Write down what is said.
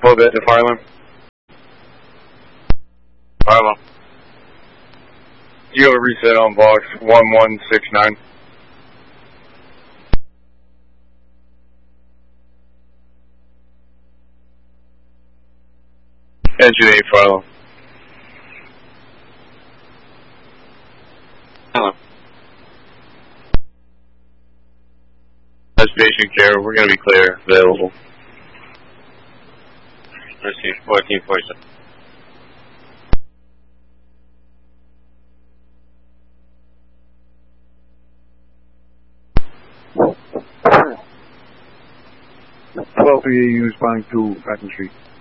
full bit to fire alarm. Fire alarm. You have a reset on box 1169. Engine 8, fire alarm. Hello. That's patient care. We're going to be clear, available. Receive 1447. Twelve 3 responding to Patton Street.